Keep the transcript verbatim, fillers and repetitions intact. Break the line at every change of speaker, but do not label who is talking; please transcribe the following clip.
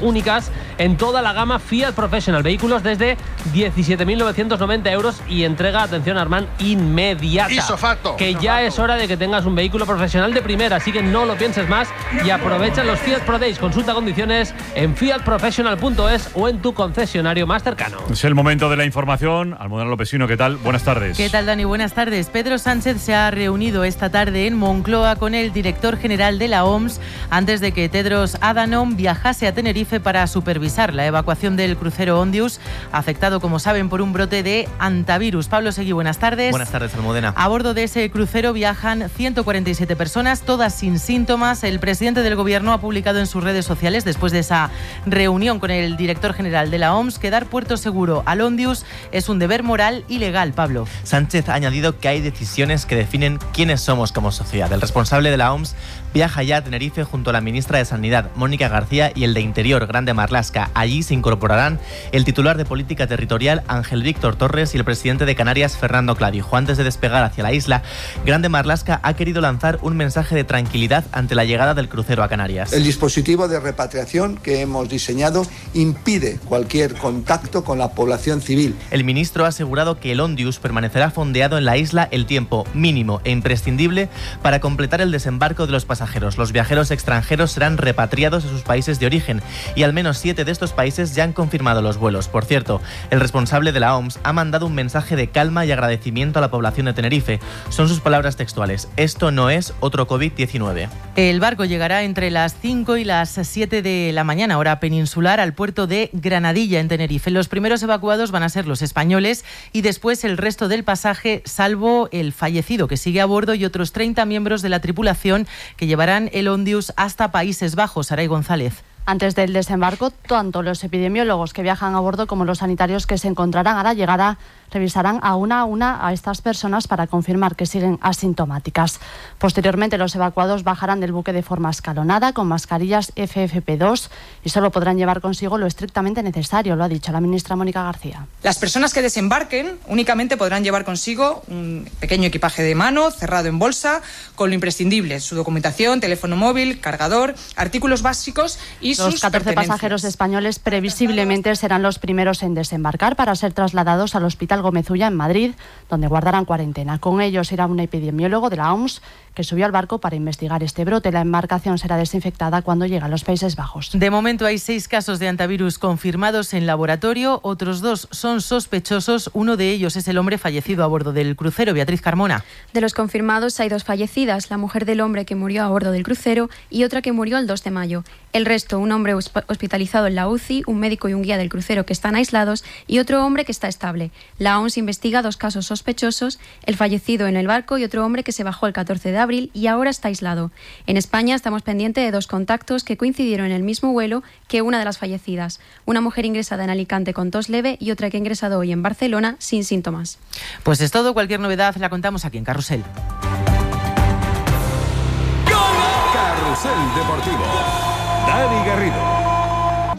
únicas en toda la gama Fiat Professional. Vehículos desde diecisiete mil novecientos noventa euros y entrega, atención Armand, inmediata.
Isofato.
Que
Isofato.
ya es hora de que tengas un vehículo profesional de primera, así que no lo pienses más y aprovecha los Fiat Pro Days. Consulta condiciones en fiat professional punto es o en tu concesionario más cercano.
Es el momento de la información. Almudena Lopesino, ¿qué tal? Buenas tardes.
¿Qué tal, Dani? Buenas tardes. Pedro Sánchez se ha reunido esta tarde en Moncloa con el director general de la O M S antes de que Tedros Adhanom viajase a Tenerife para supervisar la evacuación del crucero Ondius, afectado, como saben, por un brote de hantavirus. Pablo Seguí, buenas tardes.
Buenas tardes, Almudena.
A bordo de ese crucero viajan ciento cuarenta y siete personas, todas sin síntomas. El presidente del Gobierno ha publicado en sus redes sociales, después de esa reunión con el director general de la O M S, que dar puerto seguro al Ondius es un deber moral y legal. Pablo.
Sánchez ha añadido que hay decisiones que definen quiénes somos como sociedad. El responsable de la O M S viaja ya a Tenerife junto a la ministra de Sanidad, Mónica García, y el de Interior, Grande Marlaska. Allí se incorporarán el titular de Política Territorial, Ángel Víctor Torres, y el presidente de Canarias, Fernando Clavijo. Antes de despegar hacia la isla, Grande Marlaska ha querido lanzar un mensaje de tranquilidad ante la llegada del crucero a Canarias.
El dispositivo de repatriación que hemos diseñado impide cualquier contacto con la población civil.
El ministro ha asegurado que el Ondius permanecerá fondeado en la isla el tiempo mínimo e imprescindible para completar el desembarco de los pasajeros. Los viajeros extranjeros serán repatriados a sus países de origen y al menos siete de estos países ya han confirmado los vuelos. Por cierto, el responsable de la O M S ha mandado un mensaje de calma y agradecimiento a la población de Tenerife. Son sus palabras textuales: esto no es otro covid diecinueve.
El barco llegará entre las cinco y las siete de la mañana, hora peninsular, al puerto de Granadilla, en Tenerife. Los primeros evacuados van a ser los españoles y después el resto del pasaje, salvo el fallecido que sigue a bordo y otros treinta miembros de la tripulación que llevarán el Ondius hasta Países Bajos. Saray González.
Antes del desembarco, tanto los epidemiólogos que viajan a bordo como los sanitarios que se encontrarán a la llegada revisarán a una a una a estas personas para confirmar que siguen asintomáticas. Posteriormente, los evacuados bajarán del buque de forma escalonada con mascarillas F F P dos y solo podrán llevar consigo lo estrictamente necesario, lo ha dicho la ministra Mónica García.
Las personas que desembarquen únicamente podrán llevar consigo un pequeño equipaje de mano cerrado en bolsa con lo imprescindible: su documentación, teléfono móvil, cargador, artículos básicos y
Los catorce pasajeros españoles previsiblemente serán los primeros en desembarcar para ser trasladados al Hospital Gómez Ulla en Madrid, donde guardarán cuarentena. Con ellos irá un epidemiólogo de la O M S que subió al barco para investigar este brote. La embarcación será desinfectada cuando llegue a los Países Bajos.
De momento hay seis casos de hantavirus confirmados en laboratorio, otros dos son sospechosos. Uno de ellos es el hombre fallecido a bordo del crucero. Beatriz Carmona.
De los confirmados hay dos fallecidas, la mujer del hombre que murió a bordo del crucero y otra que murió el dos de mayo. El resto, un hombre hospitalizado en la U C I, un médico y un guía del crucero que están aislados y otro hombre que está estable. La O M S investiga dos casos sospechosos, el fallecido en el barco y otro hombre que se bajó el catorce de abril y ahora está aislado. En España estamos pendientes de dos contactos que coincidieron en el mismo vuelo que una de las fallecidas. Una mujer ingresada en Alicante con tos leve y otra que ha ingresado hoy en Barcelona sin síntomas.
Pues es todo. Cualquier novedad la contamos aquí en Carrusel.
Carrusel Deportivo. Dani Garrido.